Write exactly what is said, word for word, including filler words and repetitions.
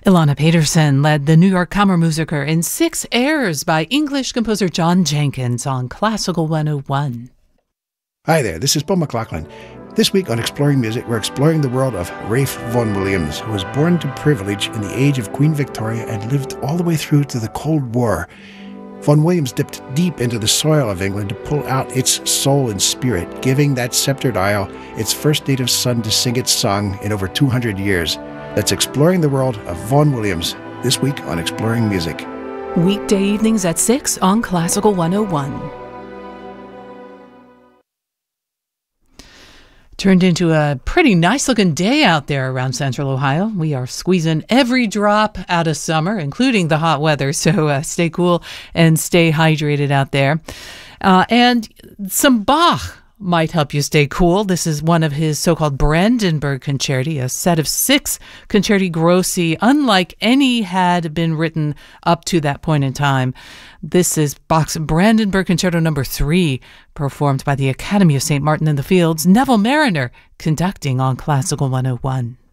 Ilana Peterson led the New York Kammermusiker in six airs by English composer John Jenkins on Classical one oh one. Hi there, this is Paul McLaughlin. This week on Exploring Music, we're exploring the world of Ralph Vaughan Williams, who was born to privilege in the age of Queen Victoria and lived all the way through to the Cold War. Vaughan Williams dipped deep into the soil of England to pull out its soul and spirit, giving that sceptred isle its first native son to sing its song in over two hundred years. That's Exploring the World of Vaughan Williams, this week on Exploring Music. Weekday evenings at six on Classical one oh one. Turned into a pretty nice-looking day out there around Central Ohio. We are squeezing every drop out of summer, including the hot weather, so uh, stay cool and stay hydrated out there. Uh, and some Bach might help you stay cool. This is one of his so-called Brandenburg Concerti, a set of six concerti grossi, unlike any had been written up to that point in time. This is Bach's Brandenburg Concerto number three, performed by the Academy of Saint Martin in the Fields. Neville Marriner conducting on Classical one oh one.